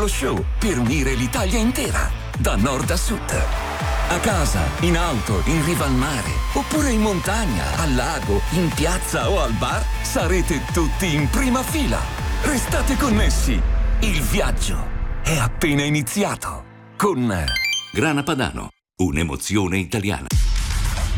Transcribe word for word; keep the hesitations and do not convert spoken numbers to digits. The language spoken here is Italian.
piccolo show per unire l'Italia intera, da nord a sud. A casa, in auto, in riva al mare, oppure in montagna, al lago, in piazza o al bar, sarete tutti in prima fila. Restate connessi. Il viaggio è appena iniziato. Con Grana Padano, un'emozione italiana.